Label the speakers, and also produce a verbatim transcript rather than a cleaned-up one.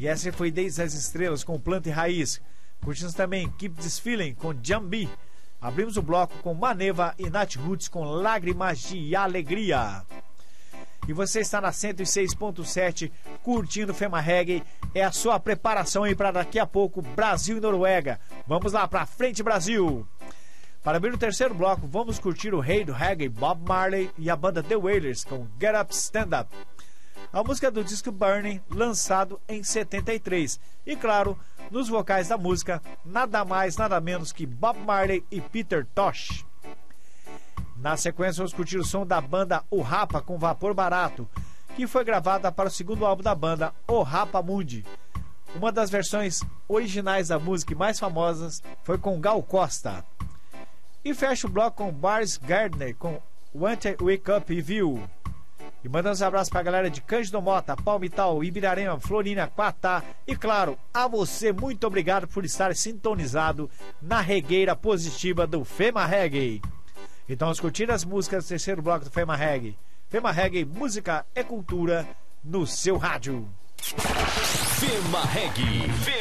Speaker 1: E essa foi Desde as Estrelas com Planta e Raiz. Curtimos também Keep This Feeling com Jambi. Abrimos o bloco com Maneva e Nat Roots com Lágrimas de Alegria. E você está na cento e seis ponto sete curtindo Fema Reggae. É a sua preparação aí para daqui a pouco Brasil e Noruega. Vamos lá pra frente, Brasil! Para abrir o terceiro bloco, vamos curtir o rei do reggae, Bob Marley, e a banda The Wailers com Get Up, Stand Up. A música do disco Burning, lançado em setenta e três. E claro, nos vocais da música, nada mais, nada menos que Bob Marley e Peter Tosh. Na sequência, vamos curtir o som da banda O Rapa com Vapor Barato, que foi gravada para o segundo álbum da banda, O Rapa Mundi. Uma das versões originais da música e mais famosas foi com Gal Costa. E fecha o bloco com Boris Gardner com Want to Wake Up e View. E mandamos um abraço pra galera de Cândido Mota, Palmital, Ibirarema, Florinda, Quatá. E claro, a você, muito obrigado por estar sintonizado na regueira positiva do Fema Reggae. Então vamos curtir as músicas do terceiro bloco do Fema Reggae. Fema Reggae, música é cultura no seu rádio.
Speaker 2: Fema Reggae.